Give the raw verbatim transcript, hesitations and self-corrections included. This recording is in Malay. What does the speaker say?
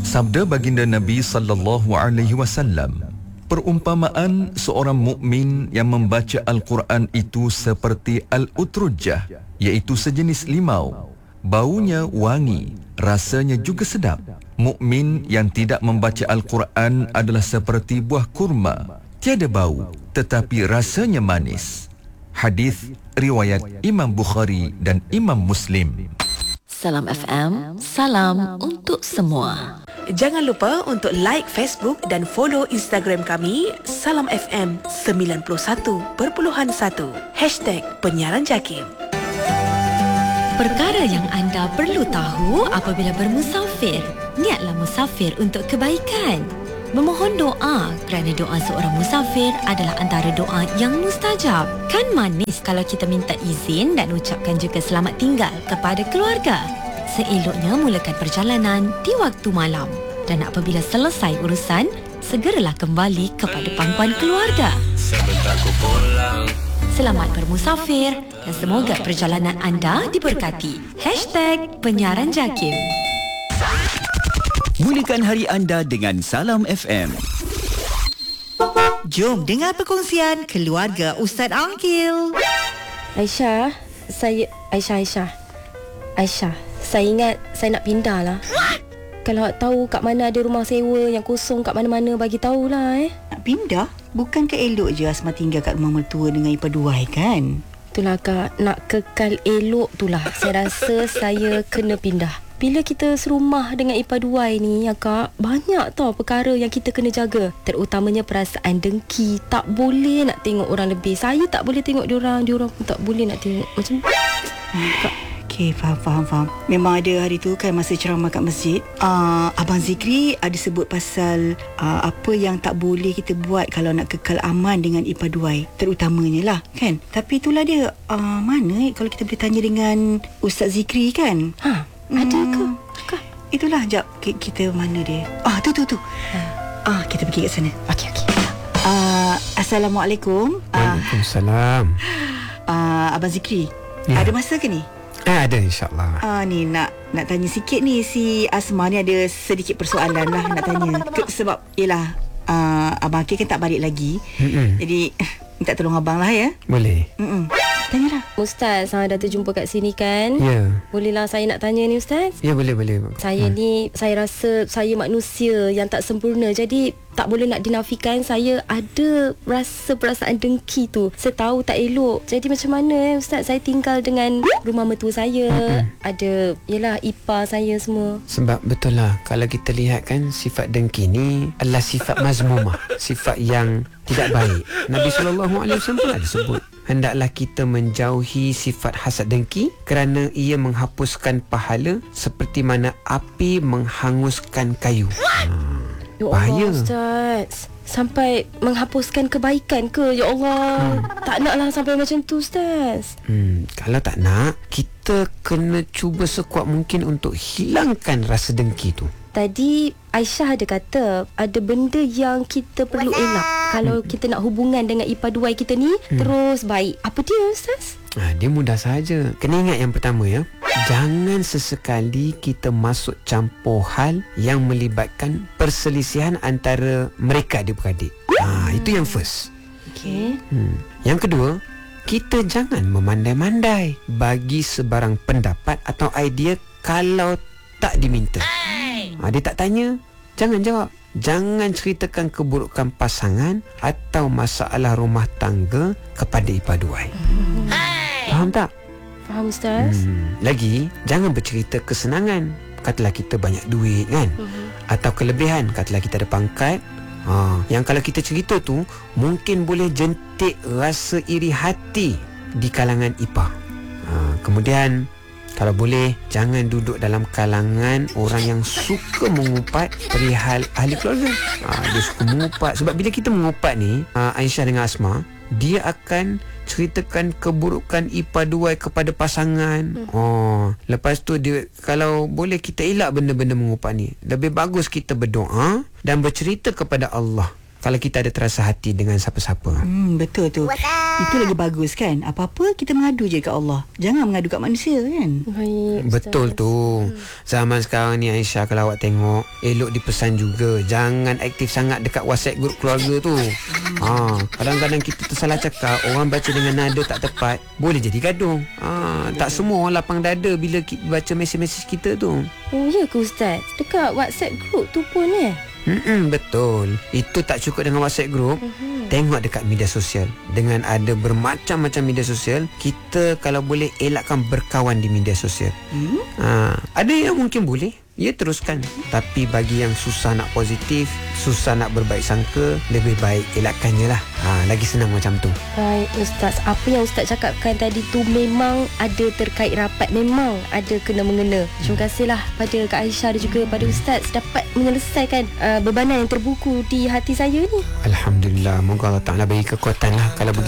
Sabda baginda Nabi sallallahu alaihi wasallam, perumpamaan seorang mukmin yang membaca Al-Quran itu seperti al-utrujah, iaitu sejenis limau. Baunya wangi, rasanya juga sedap. Mukmin yang tidak membaca Al-Quran adalah seperti buah kurma, tiada bau tetapi rasanya manis. Hadis riwayat Imam Bukhari dan Imam Muslim. Salam F M, salam untuk semua. Jangan lupa untuk like Facebook dan follow Instagram kami Salam F M sembilan puluh satu perpuluhan satu Hashtag Penyiaran Jakim. Perkara yang anda perlu tahu apabila bermusafir. Niatlah musafir untuk kebaikan. Memohon doa kerana doa seorang musafir adalah antara doa yang mustajab. Kan manis kalau kita minta izin dan ucapkan juga selamat tinggal kepada keluarga. Seeloknya mulakan perjalanan di waktu malam. Dan apabila selesai urusan, segeralah kembali kepada pangkuan keluarga. Selamat bermusafir dan semoga perjalanan anda diberkati. Hashtag Penyiaran Jakim. Mulakan hari anda dengan Salam F M. Jom dengar perkongsian keluarga Ustaz Angkil. Aisyah, saya Aisyah Aisyah. Aisyah, saya ingat saya nak pindah lah. Kalau tahu kat mana ada rumah sewa yang kosong kat mana-mana, bagi tahulah eh. Nak pindah? Bukankah elok je Asma tinggal kat rumah mertua dengan ipaduai kan? Itulah Kak, nak kekal elok tulah. Saya rasa saya kena pindah. Bila kita serumah dengan ipaduai ni ya Kak, banyak tau perkara yang kita kena jaga. Terutamanya perasaan dengki. Tak boleh nak tengok orang lebih. Saya tak boleh tengok diorang, diorang pun tak boleh nak tengok. Macam Kak. Okey, faham, faham, faham. Memang ada hari tu kan masa ceramah kat masjid, uh, Abang Zikri ada sebut pasal uh, apa yang tak boleh kita buat kalau nak kekal aman dengan ipaduai. Terutamanya lah kan. Tapi itulah dia, uh, mana kalau kita boleh tanya dengan Ustaz Zikri kan. Ha, ada ke? Kak, itulah, jap kita mana dia. Ah, tu tu tu. Ha. Ah, kita pergi kat sana. Okey okey. Uh, Assalamualaikum. Waalaikumsalam. Uh, uh, Abang Zikri, ya. Ada masa ke ni? Ah, ada insyaAllah. Ah, ni nak nak tanya sikit ni, si Asma ni ada sedikit persoalan lah nak tanya. Ke, sebab yelah, uh, Abang Akil kan tak balik lagi. Mm-mm. Jadi minta tolong abang lah ya. Boleh. Mm-mm. Tanyalah. Ustaz, saya dah terjumpa kat sini kan? Ya. Bolehlah saya nak tanya ni Ustaz? Ya, boleh boleh. Saya hmm. ni, saya rasa saya manusia yang tak sempurna. Jadi tak boleh nak dinafikan saya ada rasa perasaan dengki tu. Saya tahu tak elok. Jadi macam mana eh Ustaz, saya tinggal dengan rumah mertua saya, mm-hmm. ada yelah ipar saya semua. Sebab betul lah, kalau kita lihat kan, sifat dengki ni adalah sifat mazmumah, sifat yang tidak baik. Nabi sallallahu alaihi wasallam pun ada sebut, hendaklah kita menjauhi sifat hasad dengki kerana ia menghapuskan pahala seperti mana api menghanguskan kayu. Hmm. Ya Allah, Ustaz, sampai menghapuskan kebaikan ke? Ya Allah, hmm. tak naklah sampai macam tu Ustaz. Hmm, kalau tak nak, kita kena cuba sekuat mungkin untuk hilangkan rasa dengki tu. Tadi Aisyah ada kata ada benda yang kita perlu elak kalau kita nak hubungan dengan ipaduai kita ni hmm. terus baik. Apa dia Ustaz? Ha, dia mudah saja. Kena ingat yang pertama ya, jangan sesekali kita masuk campur hal yang melibatkan perselisihan antara mereka adik-beradik. Ha, itu yang first. Okey. Hmm. Yang kedua, kita jangan memandai-mandai bagi sebarang pendapat atau idea kalau tak diminta. Ha, dia tak tanya, jangan jawab. Jangan ceritakan keburukan pasangan atau masalah rumah tangga kepada ipaduai. Hmm. Faham tak? Faham Ustaz. Hmm. Lagi, jangan bercerita kesenangan. Katalah kita banyak duit kan, hmm. atau kelebihan. Katalah kita ada pangkat. Ha, yang kalau kita cerita tu mungkin boleh jentik rasa iri hati di kalangan ipar. Ha, kemudian kalau boleh, jangan duduk dalam kalangan orang yang suka mengupat perihal ahli keluarga. Ha, dia suka mengupat. Sebab bila kita mengupat ni, ha, Aisyah dengan Asma, dia akan ceritakan keburukan ipaduai kepada pasangan. Hmm. Oh, lepas tu dia, kalau boleh kita elak benda-benda mengupat ni. Lebih bagus kita berdoa dan bercerita kepada Allah. kalau kita ada terasa hati dengan siapa-siapa. Hmm, betul tu. Itu lagi bagus kan. Apa-apa kita mengadu je kat Allah. Jangan mengadu kat manusia kan. Baik, Betul tu. Zaman sekarang ni Aisyah, kalau awak tengok, elok dipesan juga, jangan aktif sangat dekat WhatsApp grup keluarga tu. Ha, kadang-kadang kita tersalah cakap, orang baca dengan nada tak tepat, boleh jadi gaduh. Ha, tak semua orang lapang dada bila ki- baca mesej-mesej kita tu. Oh ya ke Ustaz? Dekat WhatsApp group tu pun eh? Hmm, betul. Itu tak cukup dengan WhatsApp group. Mhm. Tengok dekat media sosial. Dengan ada bermacam-macam media sosial, kita kalau boleh elakkan berkawan di media sosial. Hmm? Ha, ada yang mungkin boleh, ya teruskan. Tapi bagi yang susah nak positif, susah nak berbaik sangka, lebih baik elakkannya lah. Ha, lagi senang macam tu. Baik Ustaz, apa yang Ustaz cakapkan tadi tu memang ada terkait rapat, memang ada kena-mengena. Terima kasihlah pada Kak Aisyah dan juga pada Ustaz dapat menyelesaikan uh, bebanan yang terbuku di hati saya ni. Alhamdulillah, moga Allah Ta'ala bagi kekuatan lah. Kalau begitu